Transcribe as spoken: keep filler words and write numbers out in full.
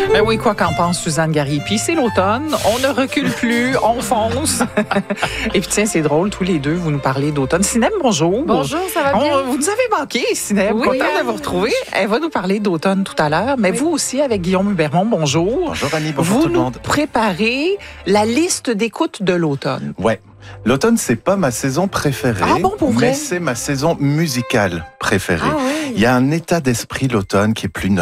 Ben oui, quoi qu'en pense Suzanne Garipi, c'est l'automne, on ne recule plus, on fonce. Et puis tiens, c'est drôle, tous les deux, vous nous parlez d'automne. Sinem, bonjour. Bonjour, ça va bien? On, vous nous avez manqué, Sinem. Oui, Contente hein? de vous retrouver. Elle va nous parler d'automne tout à l'heure, mais Oui. vous aussi, avec Guillaume Hubermont, bonjour. Bonjour Annie, bonjour vous tout le nous monde. préparez la liste d'écoute de l'automne. Ouais, l'automne c'est pas ma saison préférée, Ah bon, pour vrai? mais c'est ma saison musicale préférée. Ah oui. Il y a un état d'esprit l'automne qui est plus